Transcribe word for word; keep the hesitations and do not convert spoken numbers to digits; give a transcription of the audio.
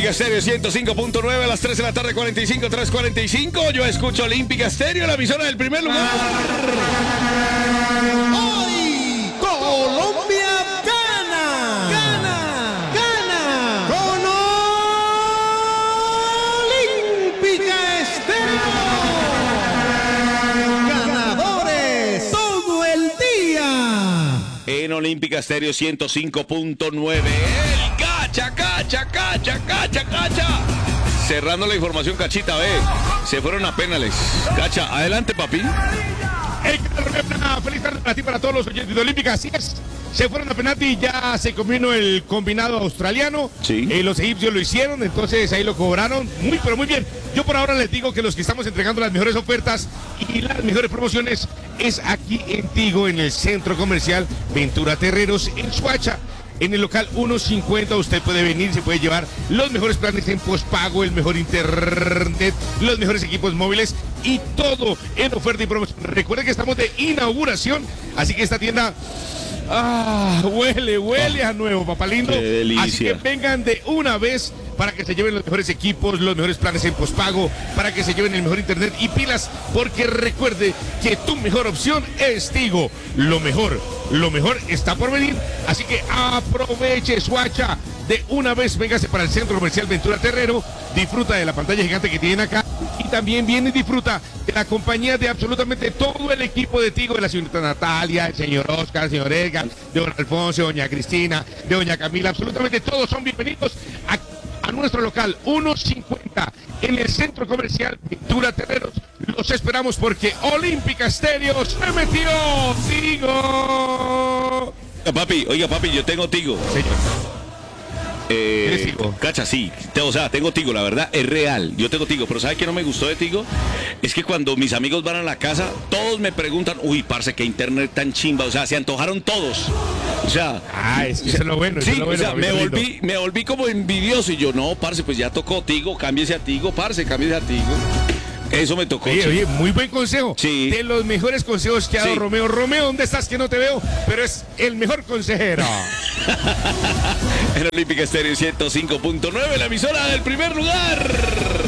Olímpica Estéreo ciento cinco punto nueve a las tres de la tarde, cuarenta y cinco, tres cuarenta y cinco. Yo escucho Olímpica Estéreo, la emisora del primer lugar. Hoy Colombia gana, gana, gana con Olímpica Estéreo. Ganadores todo el día. En Olímpica Estéreo ciento cinco punto nueve. El cacha, cacha, cacha, cacha, cacha. Cerrando la información, Cachita, ve. Se fueron a penales. Cacha, adelante, papi. Hey, una feliz tarde para ti, para todos los oyentes de Olímpica. Así es, se fueron a penalti y ya se combinó el combinado australiano. Sí. Eh, los egipcios lo hicieron, entonces ahí lo cobraron. Muy, pero muy bien. Yo por ahora les digo que los que estamos entregando las mejores ofertas y las mejores promociones es aquí en Tigo, en el centro comercial Ventura Terreros, en Suacha. En el local uno cincuenta usted puede venir, se puede llevar los mejores planes en pospago, el mejor internet, los mejores equipos móviles y todo en oferta y promoción. Recuerden que estamos de inauguración, así que esta tienda ah, huele, huele a nuevo, papá lindo. Qué delicia. Así que vengan de una vez para que se lleven los mejores equipos, los mejores planes en pospago, para que se lleven el mejor internet y pilas, porque recuerde que tu mejor opción es Tigo. Lo mejor, lo mejor está por venir, así que aproveche, Suacha. De una vez, véngase para el centro comercial Ventura Terrero, disfruta de la pantalla gigante que tienen acá y también viene y disfruta de la compañía de absolutamente todo el equipo de Tigo, de la señorita Natalia, el señor Oscar, el señor Edgar, de don Alfonso, doña Cristina, de doña Camila, absolutamente todos son bienvenidos a, a nuestro local uno cincuenta en el centro comercial Ventura Terreros. Los esperamos porque Olímpica Estéreo se metió. Tigo. Oiga, papi, oiga, papi, yo tengo Tigo. Señor. Eh, ¿Tienes Tigo? Cacha, sí, te- o sea, tengo Tigo, la verdad, es real, yo tengo Tigo, pero ¿sabe qué no me gustó de Tigo? Es que cuando mis amigos van a la casa, todos me preguntan, uy, parce, qué internet tan chimba, o sea, se antojaron todos, o sea... Ah, es que eso es lo bueno, eso Sí, es lo bueno, o sea, me papito lindo. volví, me volví como envidioso y yo, no, parce, pues ya tocó Tigo, cámbiese a Tigo, parce, cámbiese a Tigo. Eso me tocó. Oye, sí. oye, muy buen consejo. Sí. De los mejores consejos que ha dado Sí. Romeo. Romeo, ¿dónde estás que no te veo? Pero es el mejor consejero. En Olímpica Estéreo ciento cinco punto nueve, la emisora del primer lugar.